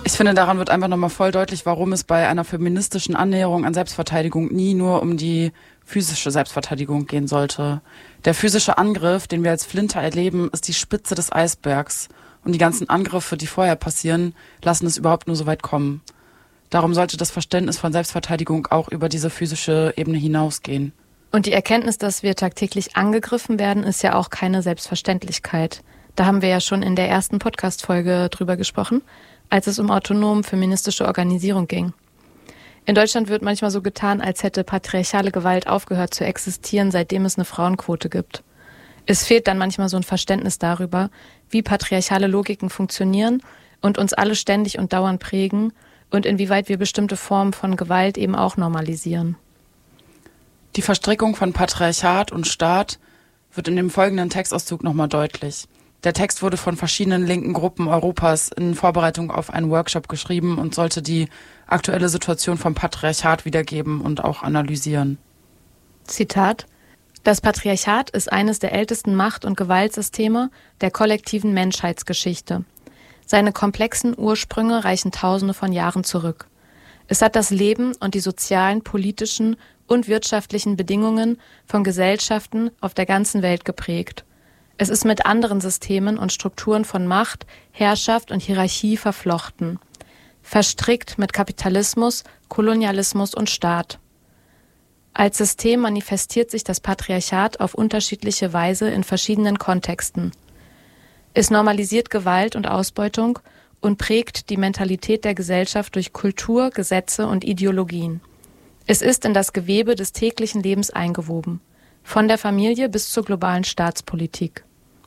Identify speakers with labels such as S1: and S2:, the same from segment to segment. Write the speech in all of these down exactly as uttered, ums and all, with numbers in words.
S1: Ich finde, daran wird einfach nochmal voll deutlich, warum es bei einer feministischen Annäherung an Selbstverteidigung nie nur um die physische Selbstverteidigung gehen sollte. Der physische Angriff, den wir als Flinter erleben, ist die Spitze des Eisbergs. Und die ganzen Angriffe, die vorher passieren, lassen es überhaupt nur so weit kommen. Darum sollte das Verständnis von Selbstverteidigung auch über diese physische Ebene hinausgehen.
S2: Und die Erkenntnis, dass wir tagtäglich angegriffen werden, ist ja auch keine Selbstverständlichkeit. Da haben wir ja schon in der ersten Podcast-Folge drüber gesprochen, als es um autonom feministische Organisierung ging. In Deutschland wird manchmal so getan, als hätte patriarchale Gewalt aufgehört zu existieren, seitdem es eine Frauenquote gibt. Es fehlt dann manchmal so ein Verständnis darüber, wie patriarchale Logiken funktionieren und uns alle ständig und dauernd prägen und inwieweit wir bestimmte Formen von Gewalt eben auch normalisieren.
S1: Die Verstrickung von Patriarchat und Staat wird in dem folgenden Textauszug nochmal deutlich. Der Text wurde von verschiedenen linken Gruppen Europas in Vorbereitung auf einen Workshop geschrieben und sollte die aktuelle Situation vom Patriarchat wiedergeben und auch analysieren.
S2: Zitat: Das Patriarchat ist eines der ältesten Macht- und Gewaltsysteme der kollektiven Menschheitsgeschichte. Seine komplexen Ursprünge reichen Tausende von Jahren zurück. Es hat das Leben und die sozialen, politischen und wirtschaftlichen Bedingungen von Gesellschaften auf der ganzen Welt geprägt. Es ist mit anderen Systemen und Strukturen von Macht, Herrschaft und Hierarchie verflochten, verstrickt mit Kapitalismus, Kolonialismus und Staat. Als System manifestiert sich das Patriarchat auf unterschiedliche Weise in verschiedenen Kontexten. Es normalisiert Gewalt und Ausbeutung und prägt die Mentalität der Gesellschaft durch Kultur, Gesetze und Ideologien. Es ist in das Gewebe des täglichen Lebens eingewoben, von der Familie bis zur globalen Staatspolitik.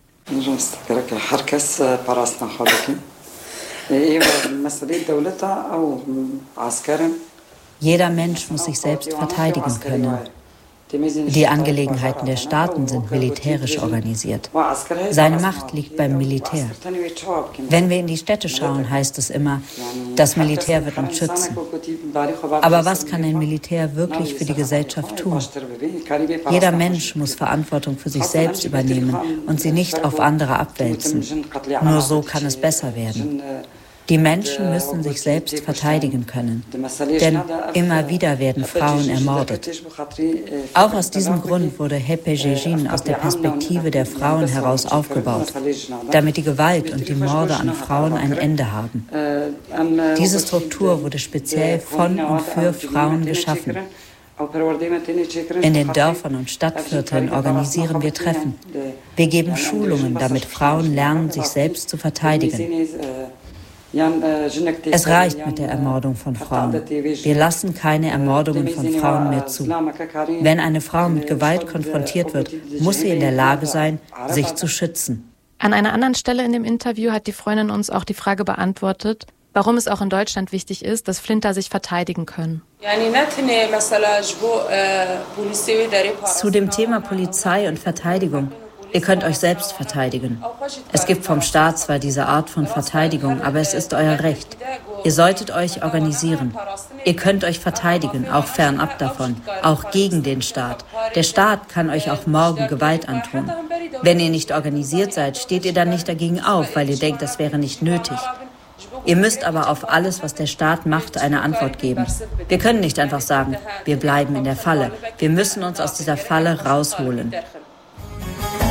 S3: Jeder Mensch muss sich selbst verteidigen können. Die Angelegenheiten der Staaten sind militärisch organisiert. Seine Macht liegt beim Militär. Wenn wir in die Städte schauen, heißt es immer, das Militär wird uns schützen. Aber was kann ein Militär wirklich für die Gesellschaft tun? Jeder Mensch muss Verantwortung für sich selbst übernehmen und sie nicht auf andere abwälzen. Nur so kann es besser werden. Die Menschen müssen sich selbst verteidigen können, denn immer wieder werden Frauen ermordet. Auch aus diesem Grund wurde Hepejejin aus der Perspektive der Frauen heraus aufgebaut, damit die Gewalt und die Morde an Frauen ein Ende haben. Diese Struktur wurde speziell von und für Frauen geschaffen. In den Dörfern und Stadtvierteln organisieren wir Treffen. Wir geben Schulungen, damit Frauen lernen, sich selbst zu verteidigen. Es reicht mit der Ermordung von Frauen. Wir lassen keine Ermordungen von Frauen mehr zu. Wenn eine Frau mit Gewalt konfrontiert wird, muss sie in der Lage sein, sich zu schützen.
S2: An einer anderen Stelle in dem Interview hat die Freundin uns auch die Frage beantwortet, warum es auch in Deutschland wichtig ist, dass Flinter sich verteidigen können.
S3: Zu dem Thema Polizei und Verteidigung. Ihr könnt euch selbst verteidigen. Es gibt vom Staat zwar diese Art von Verteidigung, aber es ist euer Recht. Ihr solltet euch organisieren. Ihr könnt euch verteidigen, auch fernab davon, auch gegen den Staat. Der Staat kann euch auch morgen Gewalt antun. Wenn ihr nicht organisiert seid, steht ihr dann nicht dagegen auf, weil ihr denkt, das wäre nicht nötig. Ihr müsst aber auf alles, was der Staat macht, eine Antwort geben. Wir können nicht einfach sagen, wir bleiben in der Falle. Wir müssen uns aus dieser Falle rausholen.